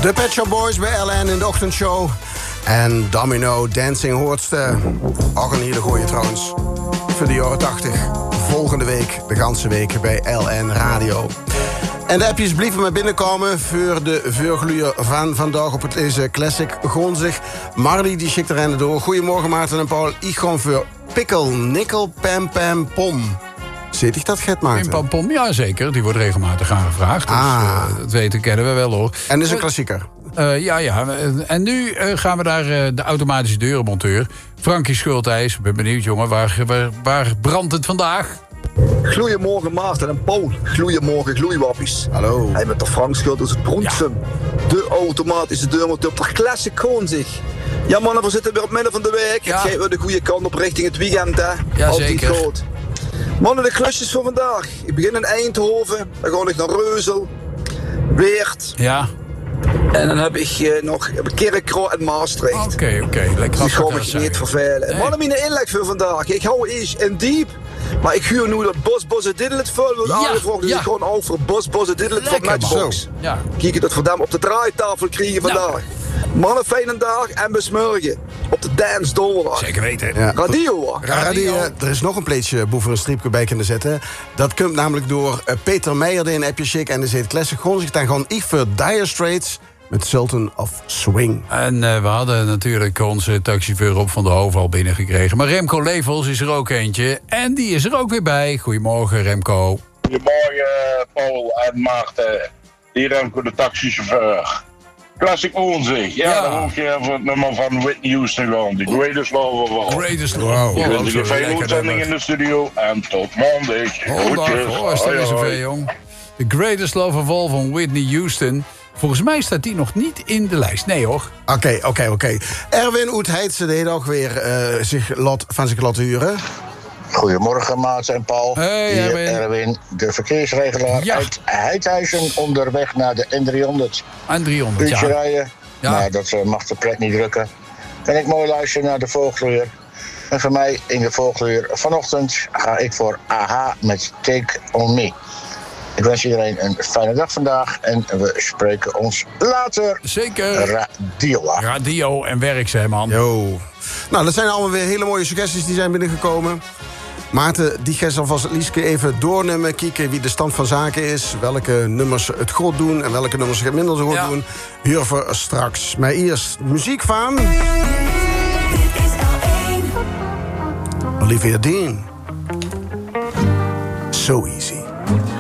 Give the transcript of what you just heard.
De Pet Shop Boys bij LN in de ochtendshow. En Domino Dancing hoortste. Ook een hele goeie trouwens. Voor de jaren 80. Volgende week, de ganse week bij LN Radio. En de appjes blijven maar binnenkomen voor de vuurgluur van vandaag op het deze classic Gonzig. Marley die schikt er aan door. Goedemorgen Maarten en Paul. Ik gewoon voor Pikkel, Nikkel, Pam, Pam, Pom. Zit ik dat get, Maarten? Pam, Pom, ja zeker. Die wordt regelmatig aangevraagd. Dus, dat kennen we wel hoor. En dat is een klassieker. Ja. En nu gaan we naar de automatische deurenmonteur. Frankie Schultijs. Ik ben benieuwd jongen, waar brandt het vandaag? Goedemorgen Maarten en Paul. Goedemorgen gloeiwappies. Hallo. Hij met de Frank Schultijs het Bronxum. Ja. De automatische deurmonteur op de classic Gonzig. Ja mannen, we zitten weer op midden van de week. Ja. Het gaat weer de goede kant op richting het weekend hè. Ja, altijd zeker. groot. Mannen, de klusjes voor vandaag. Ik begin in Eindhoven. Dan ga ik naar Reuzel. Weert. Ja. En dan heb ik nog Kerkroo en Maastricht. Oké. Lekker. Die ga ik niet vervelen. Nee. Mannen, mijn inleg voor vandaag. Ik hou eens in diep. Maar ik huur nu dat Bos Diddelet vol wordt aangevraagd. Dus ik gewoon over Bos Diddelet van Matchbox. Ja. Kijk dat we hem op de draaitafel krijgen vandaag. Mannen, fijne dag en besmurgen. Op de Dance Donderdag. Zeker weten. Ja. Radio. Er is nog een pleetje boven een streepje bij kunnen zetten. Dat komt namelijk door Peter Meijer die een appje chic. En er zit classic Gonzig. Dan gewoon ik voor Dire Straits met Sultan of Swing. En we hadden natuurlijk onze taxichauffeur Rob van der Hoven al binnengekregen. Maar Remco Levels is er ook eentje. En die is er ook weer bij. Goedemorgen Remco. Goedemorgen Paul en Maarten. Hier Remco de taxichauffeur. Classic Gonzig. Ja, dan hoef je even het nummer van Whitney Houston gewoon. The Greatest Love of All. Greatest Wow. Ik wens je een fijne uitzending in de studio. En tot maandag. Oh, is er weer zoveel, jong. The Greatest Love of All van Whitney Houston. Volgens mij staat die nog niet in de lijst. Nee, hoor. Oké. Erwin Oetheidse deed ook weer zich laten huren. Goedemorgen, Maats en Paul. Hey, Hier Erwin. Erwin, de verkeersregelaar uit Heidhuizen onderweg naar de N300. N300, Uurtje ja. rijden, maar dat mag de pret niet drukken. Kan ik mooi luisteren naar de Vogeluur. En voor mij in de Vogeluur vanochtend ga ik voor AHA met Take On Me. Ik wens iedereen een fijne dag vandaag en we spreken ons later. Zeker. Radio en werk, zeg man. Yo. Nou, dat zijn allemaal weer hele mooie suggesties die zijn binnengekomen. Maarten, die gaat alvast het liefst even doornemen. Kijken wie de stand van zaken is. Welke nummers het goed doen en welke nummers het minder goed doen. Hier voor straks. Maar eerst muziek van Olivia Dean. So Easy.